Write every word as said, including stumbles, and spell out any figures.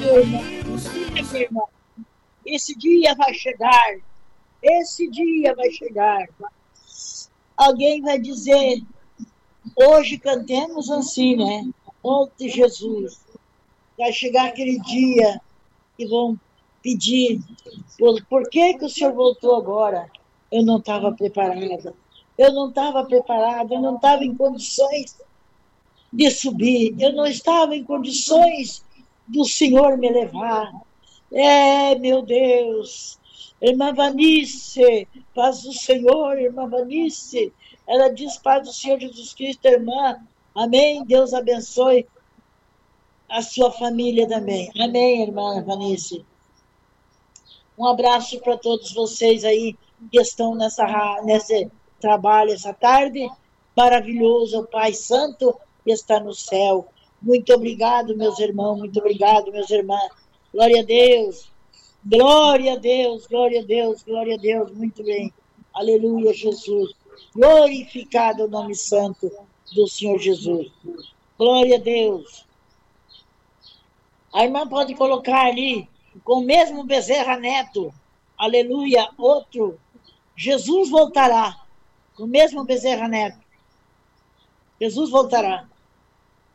meu irmão, minha irmã, esse dia vai chegar, esse dia vai chegar. Alguém vai dizer, hoje cantemos assim, né? Monte Jesus. Vai chegar aquele dia e vão pedir, por, por que que o senhor voltou agora? Eu não estava preparada, eu não estava preparada, eu não estava em condições de subir, eu não estava em condições do Senhor me levar. É, meu Deus, irmã Vanice, paz do Senhor, irmã Vanice, ela diz paz do Senhor Jesus Cristo, irmã, amém, Deus abençoe a sua família também, amém, irmã Vanice. Um abraço para todos vocês aí que estão nessa, nesse trabalho essa tarde. Maravilhoso, o Pai Santo que está no céu. Muito obrigado, meus irmãos, muito obrigado, meus irmãos. Glória a Deus, glória a Deus, glória a Deus, glória a Deus. Muito bem. Aleluia, Jesus. Glorificado o nome santo do Senhor Jesus. Glória a Deus. A irmã pode colocar ali, com o mesmo Bezerra Neto, aleluia, outro, Jesus voltará, com o mesmo Bezerra Neto, Jesus voltará.